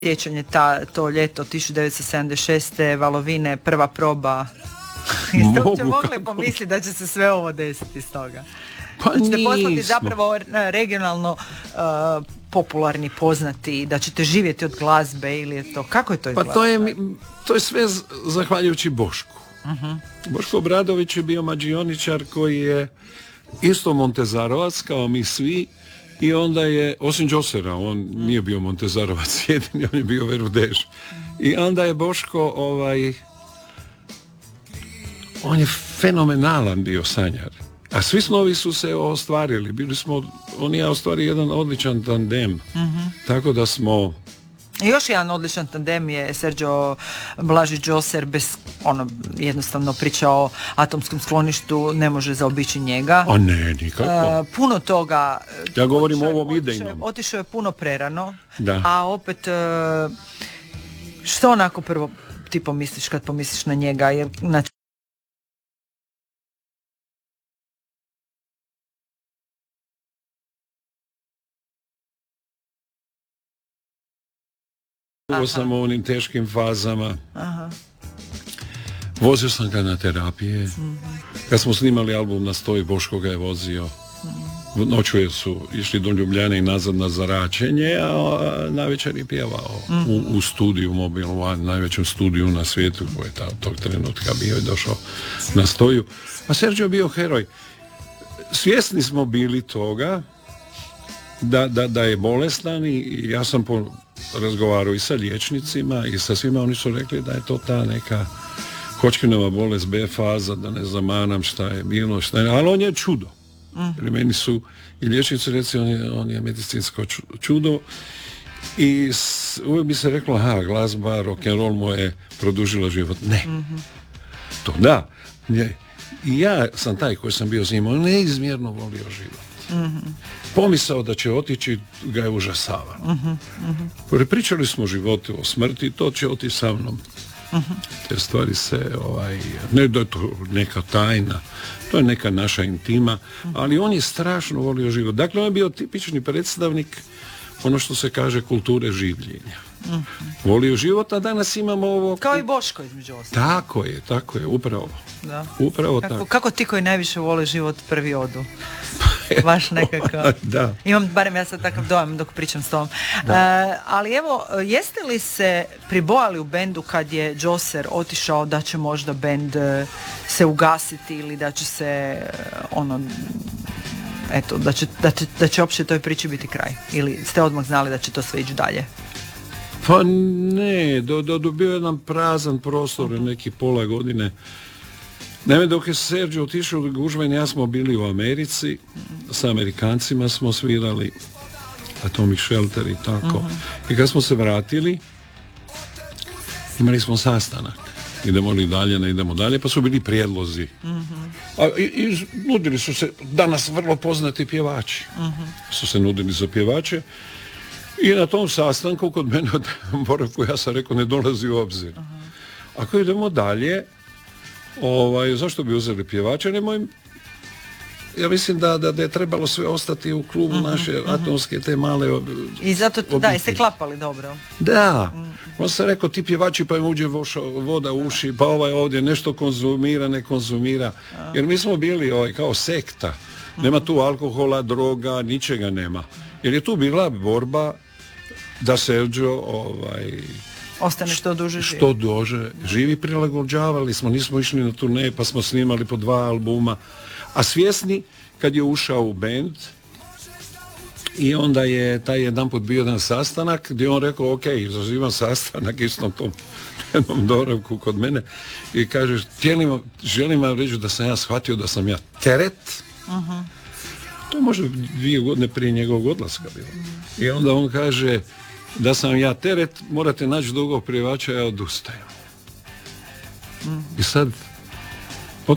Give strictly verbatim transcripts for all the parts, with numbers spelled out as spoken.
sjećanje ta, to ljeto tisuću devetsto sedamdeset šeste Valovine, prva proba. Jeste uopće mogli pomisliti da će se sve ovo desiti iz toga? Pa da ćete nismo. postati zapravo regionalno uh, popularni, poznati, da ćete živjeti od glazbe ili je to, kako je to izgledalo? Pa to je, to je sve zahvaljujući Bošku. Uh-huh. Boško Obradović je bio mađioničar koji je isto Montezarovac kao mi svi i onda je, osim Džosera, on uh-huh. nije bio Montezarovac jedini, on je bio Verudeš. I onda je Boško ovaj, on je fenomenalan bio sanjar. A svi snovi su se ostvarili. Bili smo, on i ja ostvari jedan odličan tandem. Uh-huh. Tako da smo... Još jedan odličan tandem je Sergio Blažić-Džoser, bez, ono, jednostavno priča o atomskom skloništu, ne može zaobići njega. A ne, nikako. Uh, puno toga... Ja govorim o ovom otišao, idejnom. Otišao je puno prerano, da. A opet, uh, što onako prvo ti pomisliš kad pomisliš na njega? Jer, znači, Ovo sam u onim teškim fazama. Aha. Vozio sam ga na terapije. Mm-hmm. Kad smo snimali album Na stoji, Boško ga je vozio. Mm-hmm. Noću su išli do Ljubljane i nazad na zaračenje, a navečer je pjevao mm-hmm. u, u studiju Mobile One, najvećem studiju na svijetu koji je ta, tog trenutka bio i došao na stoju. A Sergio je bio heroj. Svjesni smo bili toga da, da, da je bolestan i ja sam po razgovarao i sa liječnicima i sa svima, oni su rekli da je to ta neka Hodgkinova bolest B faza, da ne zamanam šta je bilo, šta je, ali on je čudo. Mm. Jer meni su i liječnici reci, on je, on je medicinsko čudo i s, uvijek bi se reklo, aha, glazba, rock'n'roll mu je produžila život. Ne. Mm-hmm. To da. Ne. I ja sam taj koji sam bio s njim, on neizmjerno volio život. Mm-hmm. Pomisao da će otići ga je užasavao. Uh-huh, uh-huh. Pričali smo o životu, o smrti, to će otići sa mnom. Uh-huh. Te stvari se, ovaj, ne da je to neka tajna, to je neka naša intima, uh-huh. ali on je strašno volio život. Dakle, on je bio tipični predstavnik, ono što se kaže, kulture življenja. Uh-huh. Volio život, a danas imamo ovo... Kao i Boško između ostalog. Tako je, tako je, upravo. Da. Upravo kako, tako. Kako ti koji najviše vole život prvi odu? Baš nekako. Da. Imam, barem ja sad takav dojam dok pričam s tom. Uh, ali evo, jeste li se pribojali u bendu kad je Džoser otišao da će možda bend uh, se ugasiti ili da će se uh, ono... Eto, da će, da, će, da će uopće toj priči biti kraj? Ili ste odmah znali da će to sve ići dalje? Pa ne, do, do, do bio jedan prazan prostor uh-huh. neki pola godine. Naime, dok je Sergio otišao u Gužven, ja smo bili u Americi, uh-huh. sa Amerikancima smo svirali Atomic Shelter i tako. Uh-huh. I kad smo se vratili, imali smo sastanak. Idemo li dalje, ne idemo dalje, pa su bili prijedlozi. Uh-huh. A, i, i nudili su se danas vrlo poznati pjevači. Uh-huh. Su se nudili za pjevače. I na tom sastanku kod mene od boravku ja sam rekao ne dolazi u obzir. Uh-huh. Ako idemo dalje, ovaj, zašto bi uzeli pjevače? Nemoj, ja mislim da, da, da je trebalo sve ostati u klubu uh-huh, naše uh-huh. atomske, te male ob... I zato, obitelji. Da, jeste klapali dobro. Da, uh-huh. on se rekao ti pjevači pa im uđe voda u uši, pa ovaj ovdje nešto konzumira, ne konzumira. Uh-huh. Jer mi smo bili ovaj, kao sekta. Uh-huh. Nema tu alkohola, droga, ničega nema. Jer je tu bila borba da Sergio ovaj, ostane što duže živi. Što duže živi, prilagođavali smo, nismo išli na turneje pa smo snimali po dva albuma. A svjesni kad je ušao u bend i onda je taj jedan put bio jedan sastanak gdje on rekao ok, izazivam sastanak istom tom jednom doravku kod mene i kaže želim, želim vam reći da sam ja shvatio da sam ja teret. Uh-huh. To je možda dvije godine prije njegovog odlaska bilo. I onda on kaže da sam ja teret, morate naći drugog pjevača, ja odustajem. Mm. I sad, ok,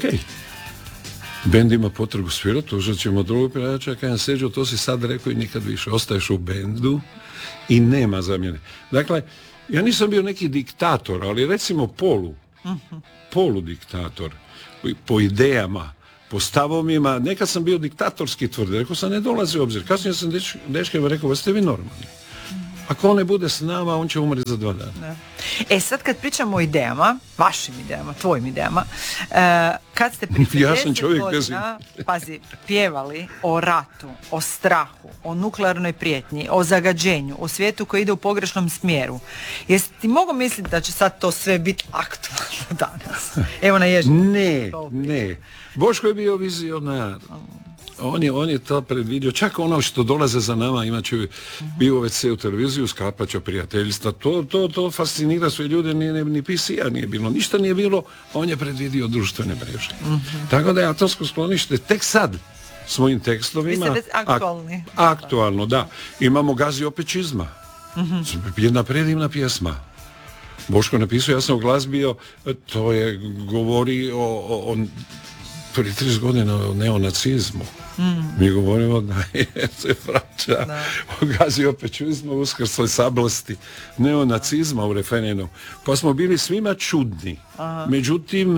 bend ima potrebu svirati, uzet ćemo drugog pjevača, kajem Sergio, to si sad rekao i nikad više, ostaješ u bendu i nema zamjene. Dakle, ja nisam bio neki diktator, ali recimo polu, mm-hmm. polu diktator, po idejama, po stavovima, nekad sam bio diktatorski tvrd, rekao sam ne dolazi u obzir. Kasnije sam deš, dečkima rekao, ste vi normalni? Ako on ne bude s nama, on će umreti za dva dana. Da. E sad kad pričamo o idejama, vašim idejama, tvojim idejama, e, kad ste prije Ja sam čovjek godina, pazi, pjevali o ratu, o strahu, o nuklearnoj prijetnji, o zagađenju, o svijetu koji ide u pogrešnom smjeru, jesi ti mogu misliti da će sad to sve biti aktualno danas? Evo na ježinu. Ne, ne. Boško je bio vizionar. On je, on je to predvidio, čak ono što dolaze za nama, imat će bio već se u televiziju, sklapaća prijateljstva, to, to, to fascinira sve ljude, ni, ni P C a nije bilo, ništa nije bilo, on je predvidio društvene mreže. Mm-hmm. Tako da je atomsko sklonište tek sad svojim tekstovima... Vi ste aktualni. Ak, aktualno, da. Imamo Gazi opečizma. Mm-hmm. Jedna predivna pjesma. Boško napisao, ja sam glazbio, to je govori o... o, o prije trideset godina o neonacizmu. Mm. Mi govorimo da je se vraća o Gazi opečizma, uskrsloj sablasti neonacizma u referenu. Pa smo bili svima čudni. Aha. Međutim,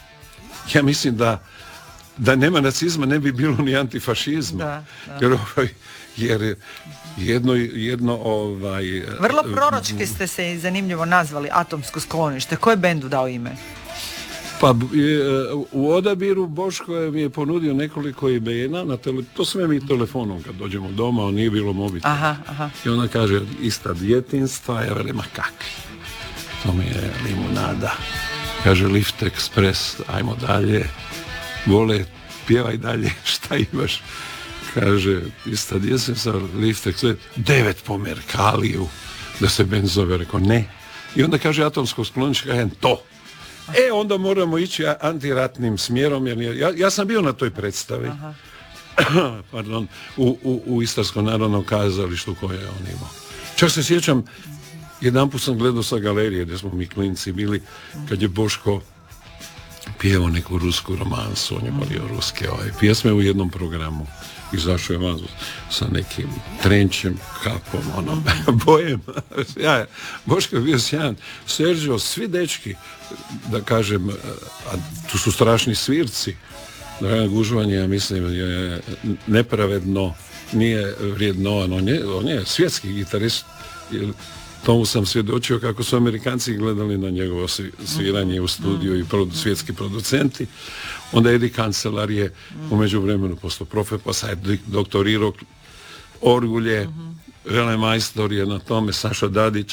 ja mislim da da nema nacizma ne bi bilo ni antifašizma. Da, da. Jer, ovaj, jer jedno, jedno ovaj... Vrlo proročki ste se zanimljivo nazvali Atomsko sklonište. Ko je bendu dao ime? Pa u odabiru Boško je mi je ponudio nekoliko imena, na tele, to sve mi telefonom kad dođemo doma, on nije bilo mobitel. Aha, aha. I ona kaže, ista djetinstva, ja velim, kakvi? To mi je limunada. Kaže, Lift Express, ajmo dalje. Vole, pjevaj dalje, šta imaš? Kaže, ista djetinstva, Lift Express, devet po Merkaliju, da se Ben zove, rekao, ne. I onda kaže, Atomsko sklonište, kažem, to. E, onda moramo ići antiratnim smjerom, jer ja, ja sam bio na toj predstavi. Aha. Pardon, u, u, u Istarskom narodnom kazalištu koje je on imao. Čak se sjećam, jedanput sam gledao sa galerije gdje smo mi klinci bili, kad je Boško pjevao neku rusku romansu, on je volio ruske ovaj, pjesme u jednom programu. Izašao je van sa nekim trenčem, kapom, ono, bojem. Ja, Boško je bio sjajan. Sergio, svi dečki, da kažem, a tu su strašni svirci. Dragan Gužvan, ja mislim, je nepravedno, nije vrijednovan. On je, on je svjetski gitarist. Tomu sam svjedočio kako su Amerikanci gledali na njegovo sviranje u studiju i produ, svjetski producenti. Onda Edi Kancelar je u međuvremenu postao profesor, pa sad je doktorirao orgulje, Vele majstor je na tome, Saša Dadić.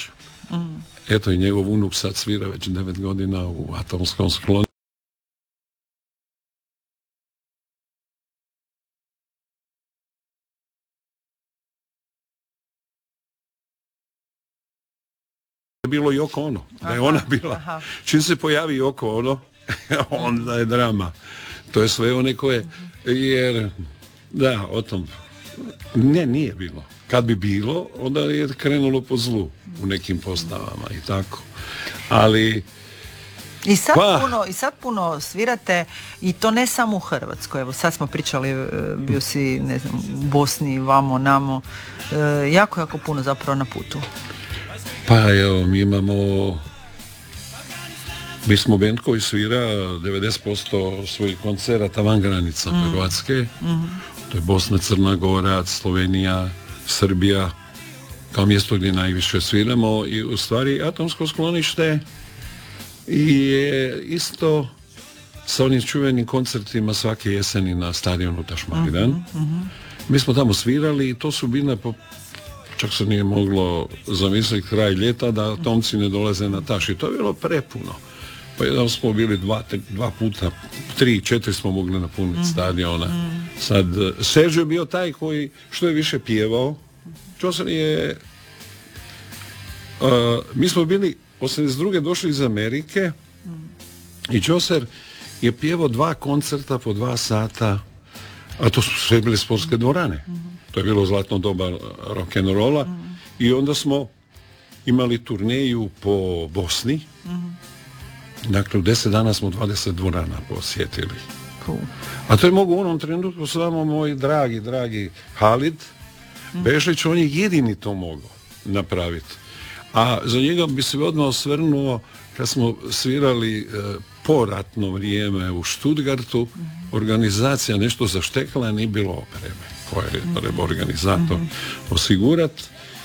Eto i njegov unuk sad svira već devet godina u Atomskom skloništu. Bilo Yoko Ono, da je ona bila. Aha. Čim se pojavi Yoko Ono, onda je drama. To je sve one koje, jer, da, o tom, ne, nije bilo. Kad bi bilo, onda je krenulo po zlu u nekim postavama i tako. Ali... I sad, pa, puno, I sad puno svirate, i to ne samo u Hrvatskoj. Evo sad smo pričali, bio si, ne znam, u Bosni, vamo, namo, e, jako, jako puno zapravo na putu. Pa evo, mi imamo, mi smo band koji svira devedeset posto svojih koncerata van granica mm. Hrvatske. Mm-hmm. To je Bosna, Crna Gora, Slovenija, Srbija, kao mjesto gdje najviše sviramo, i u stvari Atomsko sklonište je isto sa onim čuvenim koncertima svake jeseni na stadionu Tašmagdan. Mm-hmm. Mi smo tamo svirali i to su bile po... Čak se nije moglo zamisliti kraj ljeta da Atomci ne dolaze na Taš. I to je bilo prepuno. Pa jedan smo bili dva, tri, dva puta, tri, četiri smo mogli napuniti mm-hmm. stadiona. Mm-hmm. Sad, Sergio je bio taj koji što je više pjevao. Čosan je... Uh, mi smo bili osamdeset druge došli iz Amerike mm. i Čoser je pjevao dva koncerta po dva sata, a to su sve bile sportske dvorane. Mm-hmm. To je bilo zlatno doba rock'n'rolla mm. i onda smo imali turneju po Bosni. Mm. Dakle, u deset dana smo dvadeset dvorana posjetili. Cool. A to je mogu u onom trenutku samo moj dragi, dragi Halid mm. Bešlić, on je jedini to mogao napraviti. A za njega bi se odmah osvrnuo kad smo svirali e, poratno vrijeme u Stuttgartu, mm. organizacija nešto zaštekla, nije bilo opreme koje je treba organizator mm-hmm. osigurati.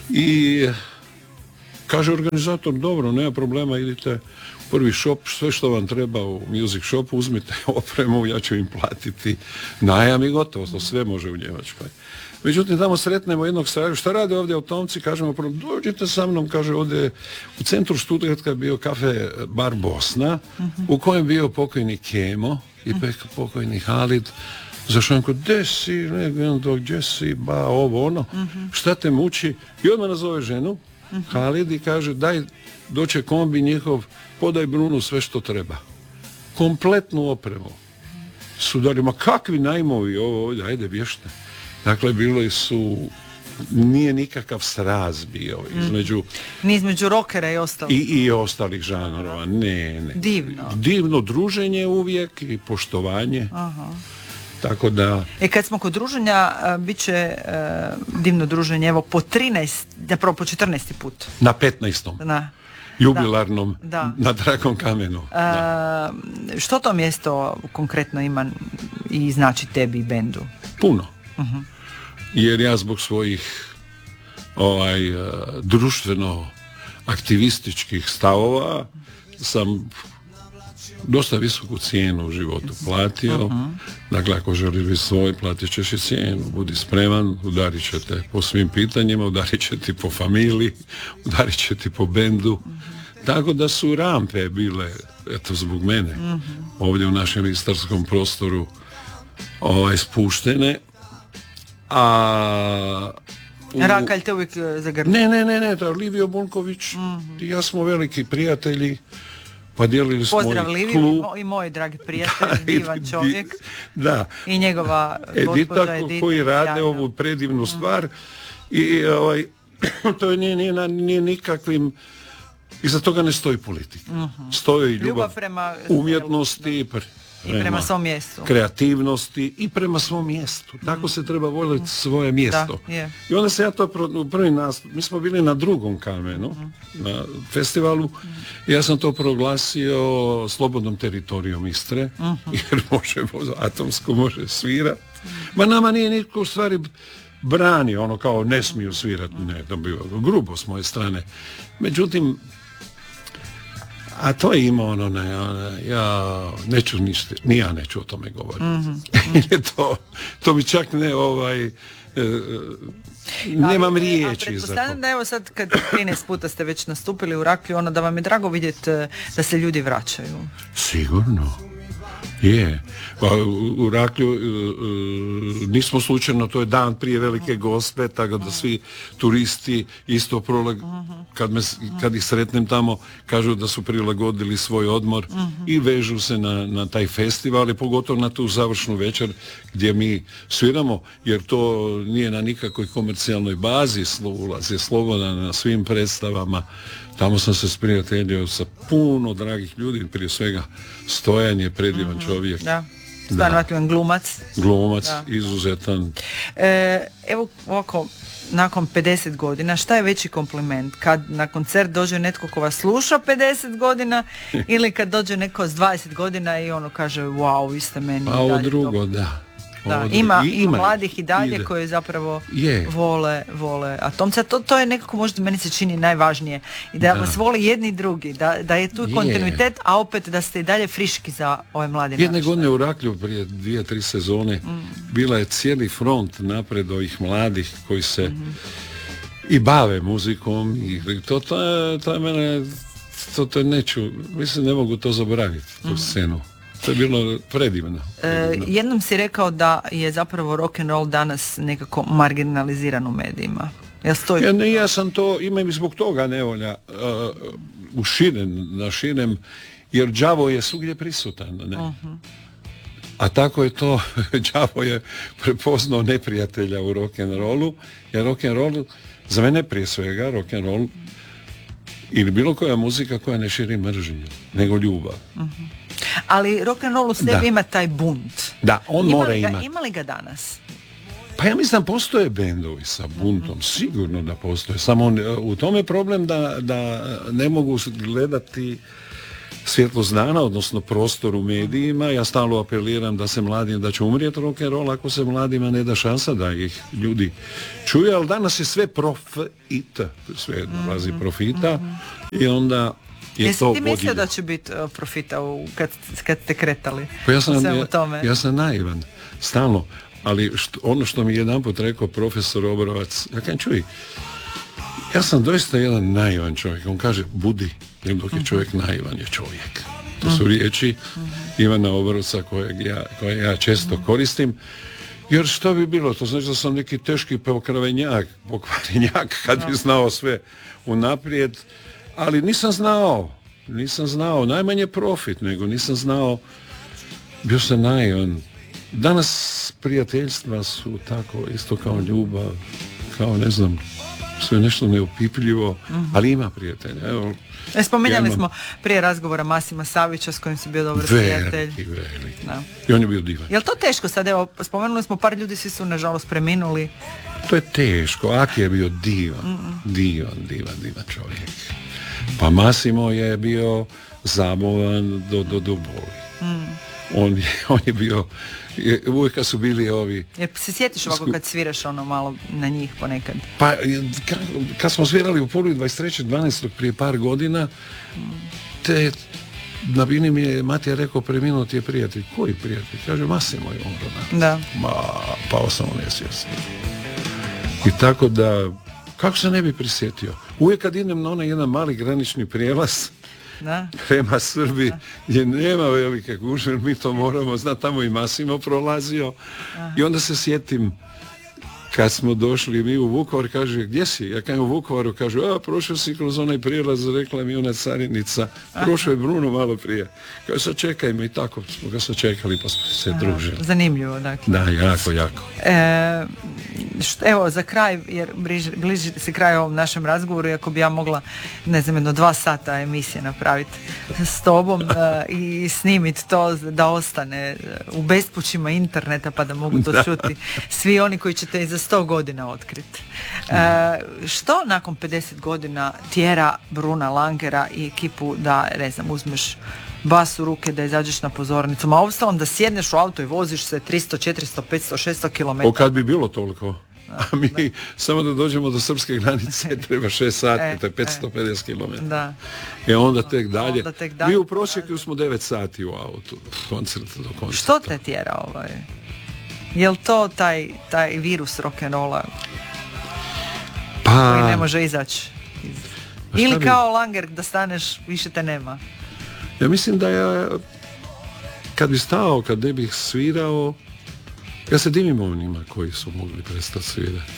I kaže organizator, dobro, nema problema, idite u prvi shop, sve što vam treba u music shopu, uzmite opremu, ja ću im platiti najam i gotovo, to sve može u Njemačkoj. Međutim, tamo sretnemo jednog starog, šta rade ovdje automci, kažemo, dođite sa mnom, kaže, ovdje u centru Stuttgarta je bio kafe bar Bosna, uh-huh. u kojem bio pokojni Kemo i uh-huh. pokojni Halid. Zašto on ko, gdje si, ne, gdje si, ba, ovo, ono, uh-huh. šta te muči? I odmah nazove ženu, uh-huh. Halid, i kaže, daj, doće kombi njihov, podaj Brunu sve što treba. Kompletnu opremu. Sudari, ma kakvi najmovi ovo ovdje, ajde, bješte. Dakle, bili su, nije nikakav sraz bio između... Mm. Ni između rockera i ostalih. I, i ostalih žanrova, ne, ne. Divno. Divno druženje uvijek i poštovanje. Aha. Tako da... E, kad smo kod druženja, bit će uh, divno druženje, evo, po trinaest, zapravo po četrnaesti put. Na petnaestom. Na. Jubilarnom, da. Na Dragom kamenu. Uh, da. Što to mjesto konkretno ima i znači tebi i bendu? Puno. Uh-huh. Jer ja zbog svojih ovaj, društveno aktivističkih stavova sam dosta visoku cijenu u životu platio. Uh-huh. Dakle, ako želiš biti svoj, platit ćeš i cijenu. Budi spreman, udarit će te po svim pitanjima, udarit će ti po familiji, udarit će ti po bendu. Uh-huh. Tako da su rampe bile, eto, zbog mene, uh-huh. ovdje u našem istarskom prostoru ovaj, spuštene. A... U... Rakalj te uvijek zagrbi? Ne, ne, ne, ne, to je Livio Bunković, mm-hmm. i ja smo veliki prijatelji, pa dijelili smo pozdrav Livio klub. I moj dragi prijatelj, da, divan čovjek. Da. I njegova gospođa Edita. Koji rade jajno. Ovu predivnu stvar. Mm. I ovaj, to nije, nije, nije nikakvim, iza toga ne stoji politika. Mm-hmm. Stoji ljubav, ljubav prema umjetnosti, pre, i prema, prema svom mjestu. Kreativnosti i prema svom mjestu. Tako mm. se treba voljeti svoje mjesto. Da, yeah. I onda se ja to pro, u prvi nastup, mi smo bili na Drugom kamenu, mm. na festivalu, mm. i ja sam to proglasio slobodnom teritorijom Istre, mm-hmm. jer može, atomsko može svirati. Mm. Ma nama nije nitko u stvari brani, ono kao ne smiju svirati, ne, to bilo grubo s moje strane. Međutim, a to je imao ono, ne, ono, ja neću ništa, ni ja neću o tome govoriti. Mm-hmm. to, to mi čak ne, ovaj, e, nemam a, riječi. A pretpostavljam da evo sad kad trinaest puta ste već nastupili u Raklju, ono da vam je drago vidjeti da se ljudi vraćaju. Sigurno. Je. Pa, u, u Raklju uh, uh, nismo slučajno, to je dan prije Velike Gospe, tako da svi turisti isto proleg, kad, me, kad ih sretnem tamo, kažu da su prilagodili svoj odmor i vežu se na, na taj festival i pogotovo na tu završnu večer gdje mi sviramo, jer to nije na nikakvoj komercijalnoj bazi, ulaz je slobodan na svim predstavama. Tamo sam se sprijateljio sa puno dragih ljudi, prije svega Stojan je predivan mm-hmm. čovjek. Da, stvarno glumac. Glumac, da. Izuzetan. E, evo ovako, nakon pedeset godina, šta je veći kompliment? Kad na koncert dođe netko ko vas sluša pedeset godina ili kad dođe neko s dvadeset godina i ono kaže, wow, vi ste meni. A ovo drugo, da. Da, ima, ima mladih i dalje ide. Koji zapravo je. vole, vole atomca. To, to je nekako možda meni se čini najvažnije. I da, da. vas vole jedni i drugi. Da, da je tu je. kontinuitet, a opet da ste i dalje friški za ove mlade naraštaje. Jedne godine u Raklju, prije dvije, tri sezone, mm. bila je cijeli front napred ovih mladih koji se mm-hmm. i bave muzikom. I to, to, je, to je mene, to, to neću, mislim ne mogu to zaboraviti, tu mm-hmm. scenu. To je bilo predivno. predivno. E, jednom si rekao da je zapravo rock and roll danas nekako marginaliziran u medijima. Ja, stoji... ja, ne, ja sam to, imam i zbog toga nevolja, uh, u širem, na širem, jer đavo je svugdje prisutan. Ne? Uh-huh. A tako je to, đavo je prepoznao neprijatelja u rock and rollu, jer rock and roll, za mene prije svega, rock and roll, ili bilo koja muzika koja ne širi mržnju, nego ljubav. Uh-huh. Ali rock and roll u sebi ima taj bunt. Da, on ima mora ga, imati. Ima li ga danas? Pa ja mislim da postoje bendovi sa buntom, mm-hmm. sigurno da postoje. Samo on, u tome je problem da, da ne mogu gledati svjetlost dana, odnosno prostor u medijima. Ja stalno apeliram da se mladima, da će umrijeti rock and roll ako se mladima ne da šansa da ih ljudi čuju, ali danas je sve profit, sve dolazi profita mm-hmm. i onda je Jesi to ti mislio vodilja. da će biti uh, profita u, kad, kad ste kretali? Pa ja sam, ja, tome? ja sam naivan, stalno, ali što, ono što mi jedanput rekao profesor Obrovac, ja kažem, čuj, ja sam doista jedan naivan čovjek. On kaže, budi, jer dok je čovjek naivan je čovjek. To su riječi Ivana Obrovca kojeg ja, koje ja često koristim. Jer što bi bilo? To znači da sam neki teški pokravenjak, pokvarenjak, kad bi znao sve unaprijed. Ali nisam znao, nisam znao, najmanje profit, nego nisam znao, bio sam naivan. Danas prijateljstva su tako, isto kao ljubav, kao ne znam, sve nešto neopipljivo, mm-hmm. ali ima prijatelja. Evo, e, spominjali ja imam... smo prije razgovora Masima Savića s kojim si bio dobar veliki, prijatelj. Veliki, da. I on je bio divan. Je li to teško sad? Evo, spomenuli smo par ljudi, svi su nažalost preminuli. To je teško. Aki je bio divan, mm-mm. divan, divan, divan čovjek. Pa Masimo je bio zabovan do, do, do boli. Mm. On, je, on je bio, je, uvijek kad su bili ovi... Jer se sjetiš ovako kad sviraš ono malo na njih ponekad? Pa kad, kad smo svirali u Puli dvadeset trećeg dvanaestog prije par godina, mm. te na bini mi je Matija rekao, preminuo ti je prijatelj. Koji prijatelj? Kaže, Masimo je umro. Da. Ma, pao sam u nesvijest. I tako da, kako se ne bi prisjetio? Uvijek kad idem na onaj jedan mali granični prijelaz, da. Prema Srbiji, gdje nema velike gužve, mi to moramo znati, tamo i Masimo prolazio. Aha. I onda se sjetim kad smo došli mi u Vukovar, kaže, gdje si? Ja kažem u Vukovaru, kaže, a prošao si kroz onaj prijelaz, rekla mi ona carinica, prošao je Bruno malo prije. Kaže, sad čekaj me, i tako smo ga sačekali pa smo se Aha. družili. Zanimljivo, dakle. Da, jako, jako. E, što, evo, za kraj, jer bliži, bliži se kraj ovom našem razgovoru, iako bi ja mogla, ne znam, jedno dva sata emisije napraviti s tobom e, i snimiti to da ostane u bespućima interneta pa da mogu to čuti svi oni koji će te iza sto godina otkriti. E, što nakon pedeset godina tjera Bruna Langera i ekipu da, ne znam, uzmeš bas u ruke, da izađeš na pozornicu, ma ostalom da sjedneš u auto i voziš se tristo, četiristo, petsto, šesto kilometara. O, kad bi bilo toliko? A mi da. Samo da dođemo do srpske granice treba šest sati, e, to je petsto pedeset e. kilometara. Da. I onda tek dalje. Onda tek dalje. Mi u prosjeku smo devet sati u autu, koncert do koncerta. Što te tjera ovaj? Je li to taj, taj virus rock'n'rolla pa, koji ne može izaći? Ili bi... kao Langer da staneš, više te nema? Ja mislim da ja kad bi stao, kad ne bih svirao, ja se divim onima koji su mogli prestati svirati.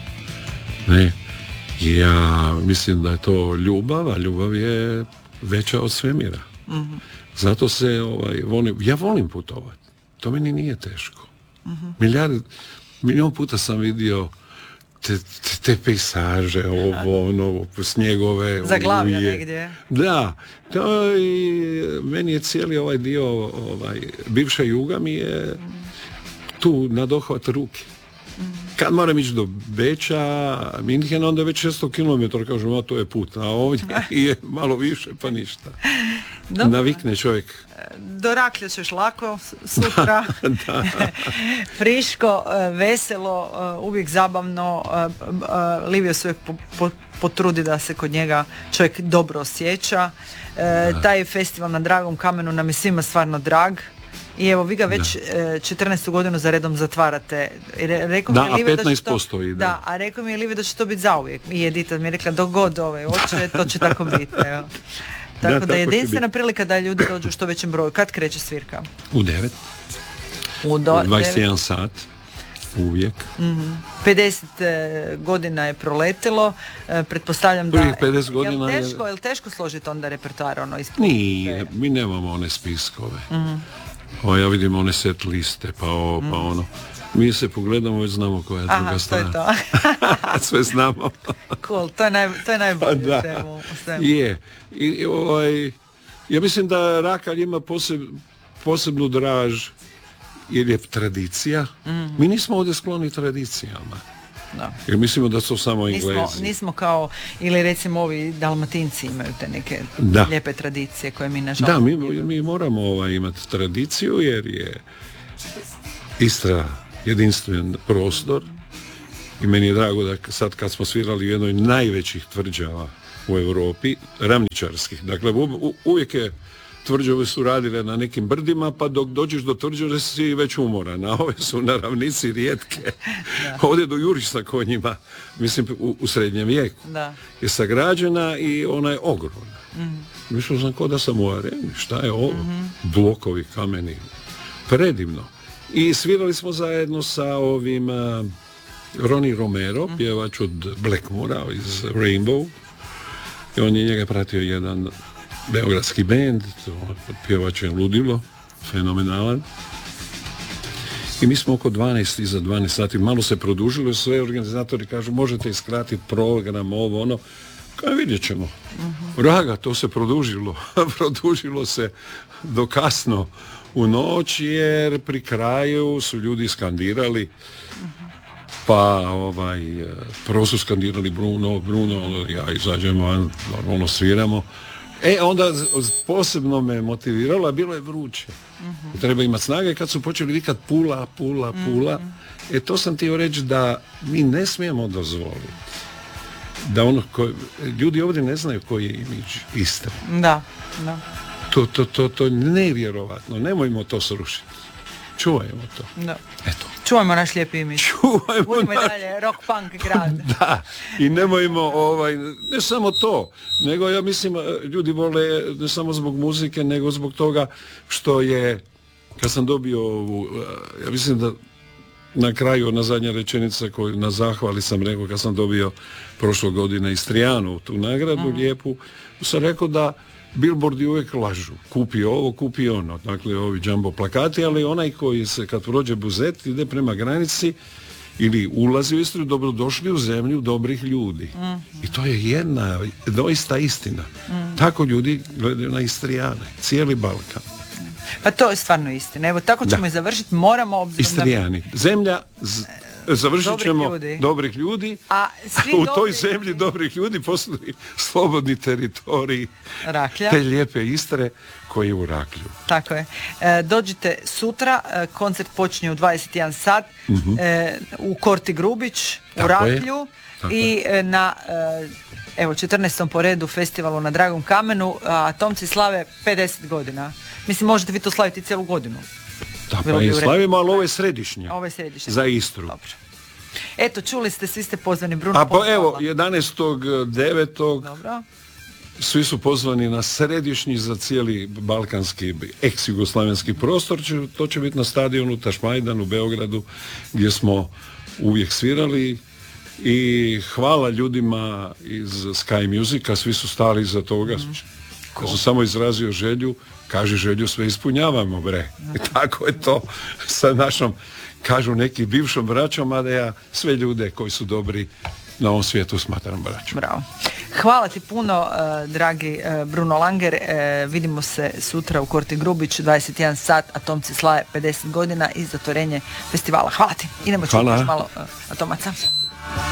Ne. Ja mislim da je to ljubav, a ljubav je veća od svemira. Mm-hmm. Zato se ovaj, volim, ja volim putovati. To meni nije teško. Mm-hmm. Milijard, milijon puta sam vidio te, te, te pejsaže, ovo, ono, snjegove, zaglavlja negdje. Da, to i meni je cijeli ovaj dio, ovaj, bivša Juga mi je tu na dohvat ruke. Kad moram ići do Beča, Minhen, onda je već šesto kilometara, kažem, a to je put, a ovdje je malo više, pa ništa. Dobro. Navikne čovjek. Do Raklja ćeš lako sutra. Da, da. Friško, veselo, uvijek zabavno. Livio se uvijek po, po, potrudi da se kod njega čovjek dobro osjeća. Da. Taj festival na Dragom kamenu nam je svima stvarno drag. I evo, vi ga već da. četrnaestu godinu za redom zatvarate. Rekao da, mi je Live a petnaest posto da, ide. Da, a rekao mi je Live da će to biti zauvijek. I Edita mi je rekla, dok god ove oče, to će tako biti. Evo. Tako da, da je jedinstvena prilika da ljudi dođu u što većem broju. Kad kreće svirka? U devet. U do, dvadeset jedan sat. Uvijek. Mm-hmm. pedeset e, godina je proletilo. E, pretpostavljam Prvih da... pedeset godina je li teško, je... je teško složiti onda repertoar? Ono, Nije, mi nemamo one spiskove. Mm-hmm. O, ja vidim one set liste, pa ovo, mm. pa ono. Mi se pogledamo i znamo koja je Aha, druga strana. To je to. Sve znamo. Cool, to je, naj, to je najbolje da. u svemu. U svemu. Je. I, ovaj, ja mislim da Rakalj ima poseb, posebnu draž jer je tradicija. Mm. Mi nismo ovdje skloni tradicijama. Da. Jer mislimo da su samo Englezi. Nismo, nismo kao, ili recimo ovi Dalmatinci imaju te neke da. lijepe tradicije koje mi nažalost... Da, mi, mi moramo ovaj, imati tradiciju jer je Istra jedinstven prostor i meni je drago da sad kad smo svirali u jednoj najvećih tvrđava u Europi, ravničarskih, dakle u, u, uvijek je tvrđave su radile na nekim brdima, pa dok dođeš do tvrđave si već umoran, a ove su na ravnici rijetke. Da. Ovdje dojuriš sa konjima, mislim u, u srednjem vijeku. Da. Je sagrađena i ona je ogromna. Mm-hmm. Mišao sam ko da sam u areni, šta je ovo? Mm-hmm. Blokovi kameni, predivno. I svirali smo zajedno sa ovim uh, Ronnie Romero, mm-hmm. pjevač od Blackmora iz Rainbow. I on je njega pratio jedan beogradski bend, pjevač je ludilo, fenomenalan. I mi smo oko dvanaest iza dvanaest sati, malo se produžilo, sve organizatori kažu možete iskratiti program, ovo, ono. Kaj vidjet ćemo. Uh-huh. Raga, to se produžilo. Produžilo se do kasno u noć, jer pri kraju su ljudi skandirali. Uh-huh. Pa ovaj, prvo su skandirali Bruno, Bruno, ja izađemo van, normalno sviramo. E, onda posebno me motiviralo, bilo je vruće. Uh-huh. Treba imati snage kad su počeli vikat pula, pula, pula. Uh-huh. E, to sam htio reći da mi ne smijemo dozvoliti da ono ko, ljudi ovdje ne znaju koji je imidž Istre. Da, da. To, to, to, to nevjerovatno. Nemojmo to srušiti. Čuvajmo to. Da. Eto. Čuvajmo naš lijepi imidž. Čuvajmo Budimo naš... dalje rock punk grad. Da. I nemojmo ovaj, ne samo to, nego ja mislim ljudi vole ne samo zbog muzike, nego zbog toga što je, kad sam dobio ovu, ja mislim da na kraju, ona zadnja rečenica koju na zahvali sam rekao kad sam dobio prošle godine Istrijanu tu nagradu mm. lijepu, sam rekao da billboardi uvijek lažu. Kupi ovo, kupi ono. Dakle, ovi jumbo plakati, ali onaj koji se kad prođe Buzet ide prema granici ili ulazi u Istru, dobrodošli u zemlju dobrih ljudi. Mm. I to je jedna doista istina. Mm. Tako ljudi gledaju na Istrijane. Cijeli Balkan. Pa to je stvarno istina. Evo, tako ćemo da. i završiti. Moramo obzirom Istrijani. Da... Zemlja... Z... Završit dobrih ćemo ljudi. dobrih ljudi, a svi u toj zemlji dobrih ljudi postoji slobodni teritorij Raklja. Te lijepe Istre koji je u Raklju. Tako je. E, dođite sutra, e, koncert počinje u dvadeset jedan sat uh-huh. e, u Korti Grubić, tako u Raklju i e, na e, evo četrnaestom po redu festivalu na Dragom kamenu, a Atomci slave pedeset godina. Mislim, možete vi to slaviti cijelu godinu. Da, pa i slavimo, ali ovo je središnje. Ovo je središnje. Za Istru. Dobro. Eto, čuli ste, svi ste pozvani. Bruno A pa evo, jedanaestog devetog Dobro. Svi su pozvani na središnji za cijeli balkanski, ex-jugoslavenski prostor. To će biti na stadionu Tašmajdan u Beogradu, gdje smo uvijek svirali. I hvala ljudima iz Sky Musica, svi su stali iza toga. Mm. Cool. Ja sam samo izrazio želju, kaže želju sve ispunjavamo, bre. I tako je to sa našom, kažu neki bivšom braćom, a da ja sve ljude koji su dobri na ovom svijetu smatram braćom. Bravo. Hvala ti puno, uh, dragi uh, Bruno Langer. Uh, vidimo se sutra u Korti Grubić, dvadeset jedan sat, Atomci slave pedeset godina i zatvorenje festivala. Hvala ti. Idemo čuti malo uh, Atomaca.